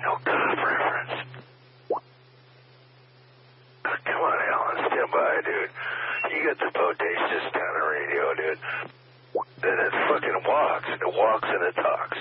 No cop reference. Come on, Alan, stand by, dude. You got the bodacious kind of radio, dude. And it fucking walks. It walks and it talks.